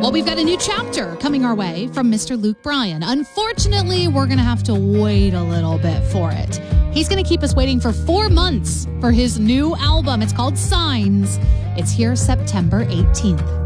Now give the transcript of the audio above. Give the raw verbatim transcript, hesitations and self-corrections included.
Well, we've got a new chapter coming our way from Mister Luke Bryan. Unfortunately, we're going to have to wait a little bit for it. He's going to keep us waiting for four months for his new album. It's called Signs. It's here September eighteenth.